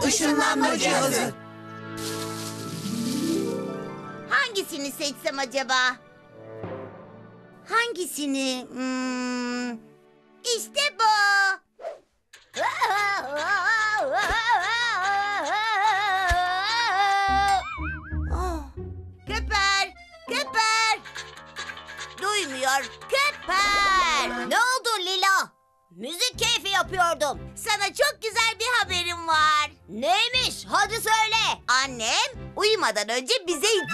Işınlanma cihazı. Hangisini seçsem acaba? Hangisini? İşte bu. Oh, Köper, Köper. Duymuyor, Köper. Ne oldu Lila? Müzik keyfi yapıyordum. Sana çok güzel bir haberim var. Neymiş? Hadi söyle. Annem uyumadan önce bize